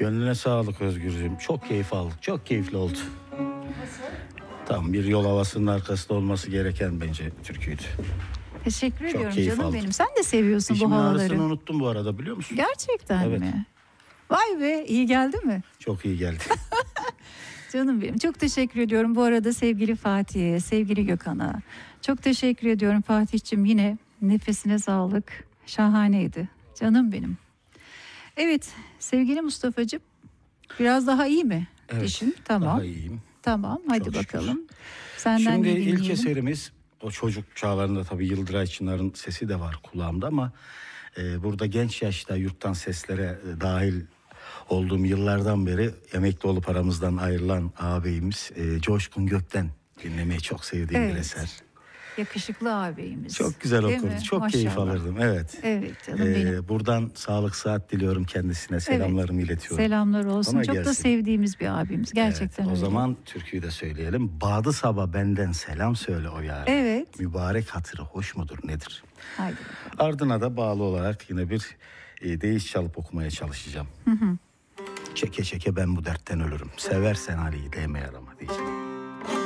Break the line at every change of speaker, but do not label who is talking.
Gönlüne sağlık Özgürcüğüm. Çok keyif aldık. Çok keyifli oldu. Tam bir yol havasının arkasında olması gereken bence türküydü.
Teşekkür
Çok
ediyorum
keyif
canım
aldım.
benim. Sen de seviyorsun bu
İşimin
havaları.
ağrısını unuttum bu arada, biliyor musun?
Gerçekten
Evet.
mi? Vay be, iyi geldi mi?
Çok iyi geldi.
Canım benim, çok teşekkür ediyorum. Bu arada sevgili Fatih'e, sevgili Gökhan'a çok teşekkür ediyorum Fatih'cim. Yine nefesine sağlık. Şahaneydi. Canım benim. Evet sevgili Mustafa'cığım, biraz daha iyi mi?
Evet,
Dişin? Tamam.
daha iyiyim.
Tamam, hadi
Çok şükür.
bakalım. Senden
Şimdi
ne
ilk
dinleyelim?
eserimiz, o çocuk çağlarında tabii Yıldıray Çınar'ın sesi de var kulağımda ama burada genç yaşta yurttan seslere dahil olduğum yıllardan beri emekli olup aramızdan ayrılan ağabeyimiz Coşkun Gök'ten dinlemeyi çok sevdiğim bir
Evet.
eser.
Yakışıklı ağabeyimiz.
Çok güzel
Değil
okurdu.
mi?
Çok keyif
Maşallah.
alırdım. Evet.
Evet canım benim.
Buradan sağlık sıhhat diliyorum kendisine. Selamlarımı iletiyorum.
Selamlar olsun.
Ona
Çok da
gelsin.
sevdiğimiz bir abimiz. Gerçekten
Evet, o
öyle.
zaman türküyü de söyleyelim. Badı sabah benden selam söyle o yâre.
Evet.
Mübarek hatırı hoş mudur nedir?
Haydi.
Ardına da bağlı olarak yine bir deyiş çalıp okumaya çalışacağım. Çeke çeke ben bu dertten ölürüm. Seversen Ali'yi değme yarama diyeceğim.